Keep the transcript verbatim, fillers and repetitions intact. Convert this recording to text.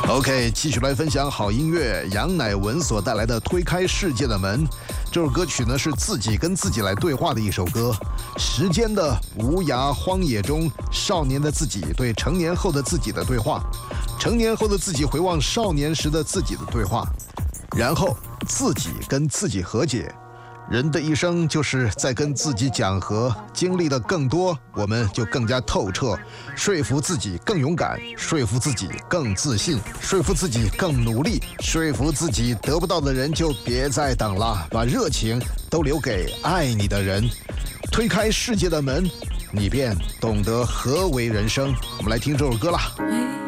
OK， 继续来分享好音乐，杨乃文所带来的《推开世界的门》。这首歌曲呢是自己跟自己来对话的一首歌。时间的无涯荒野中，少年的自己对成年后的自己的对话，成年后的自己回望少年时的自己的对话，然后自己跟自己和解。人的一生就是在跟自己讲和，经历的更多，我们就更加透彻，说服自己更勇敢，说服自己更自信，说服自己更努力，说服自己得不到的人就别再等了，把热情都留给爱你的人。推开世界的门，你便懂得何为人生。我们来听这首歌啦。